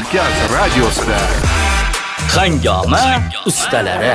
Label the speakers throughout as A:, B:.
A: Markaz radiosida
B: Hangoma ustalari.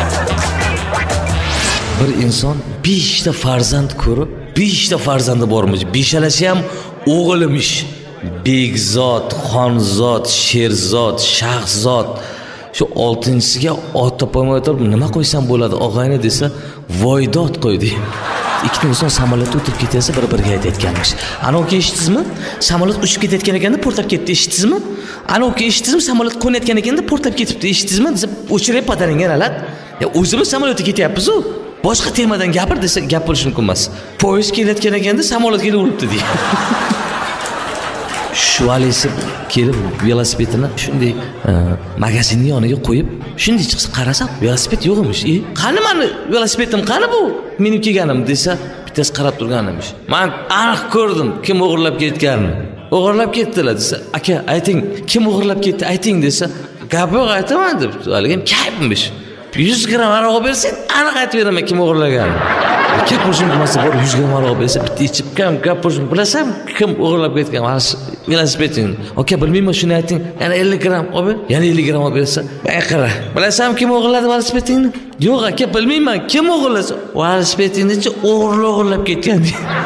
C: Bir inson 5 ta farzand ko'rib, 5 ta farzandi bormish. Beshalasi ham o'g'ilmish. Begzod, Xonzod, Sherzod, Shahzod. Shu 6-siga ot topolmay turib, nima qo'ysam bo'ladi, og'ayni desa, Voydod qo'ydi. Ikkita inson samolyotda o'tirib ketsa, bir-biriga aytayotganmish. Ana o'ki eshitdingizmi? Samolyot uchib ketayotgan ekanda portlab ketdi, eshitdingizmi? Ana o'ki eshitdingizmi? Samolyot qo'nayotgan ekanda portlab ketibdi, eshitdingizmi? Desa, o'chirib pataringan alat. Ya o'zimiz samolyotda ketyapmiz-ku. Boshqa temadan gapir desa, gap bo'lishi mumkin emas. Poyezd kelayotgan ekanda samolyot kelib uribdi deydi. Shu alisi kelib velosipedini shunday magazinning yoniga qo'yib, shunday chiqsa qarasam, velosiped yo'q emish. Qani meni velosipedim, qani bu? Mening kelganim desa, bittasi qarab turgan emish. Men aniq ko'rdim kim o'g'irlab ketganini. O'g'irlab ketdilar desa, aka ayting, kim o'g'irlab ketdi, ayting desa, gap yo'q aytaman deb, haligim kayfmish. 100 gram aroq bersang, aniq aytib beraman kim o'g'irlaganini. Kim qo'shim qilmasa bor 100 gram aroq bersa, bitta ichib gap qo'shim bilasam, kim o'g'irlab ketgan velosipedini. Aka bilmayman, shuni ayting. Yana 50 gram olib, yana 50 gram olib bersa, bayqira. Bilasam kim o'g'irladi velosipedingni? Yo'q aka, bilmayman. Kim o'g'irlasa, velosipedingni o'g'irlab ketgan.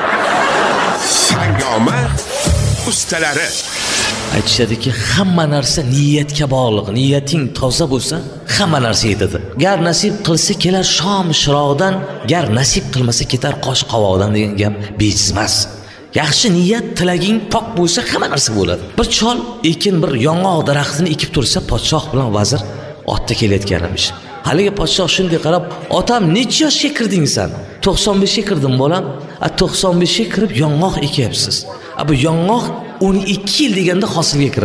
A: Hangoma ustalari.
C: Aytishadiki, hamma narsa niyatga bog'liq. Niyating toza bo'lsa, hamma narsa yetadi. Gar nasib qilsa kelar shom shiroqdan, gar nasib qilmasa ketar qosh qovoqdan degan gap bejiz emas. Yaxshi niyat, tilaging pok bo'lsa, hamma narsa bo'ladi. Bir chol ekin bir yong'oq daraxtini ekib tursa, podshoh bilan vazir otda kelayotgan emish. Haligi podshoh shunday qarab, "Otam, necha yoshga kirdingsan?" 95 ga kirdim, bolam. 95 ga kirib yong'oq ekyapsiz. Bu yong'oq 12 yil deganda hosilga kiradi.